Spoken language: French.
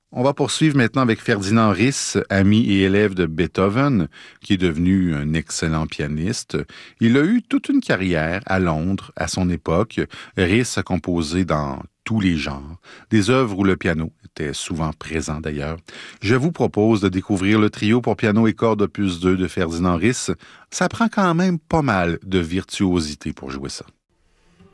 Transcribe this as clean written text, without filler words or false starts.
On va poursuivre maintenant avec Ferdinand Ries, ami et élève de Beethoven, qui est devenu un excellent pianiste. Il a eu toute une carrière à Londres à son époque. Ries a composé dans tous les genres, des œuvres où le piano était souvent présent d'ailleurs. Je vous propose de découvrir le trio pour piano et cordes opus 2 de Ferdinand Ries. Ça prend quand même pas mal de virtuosité pour jouer ça.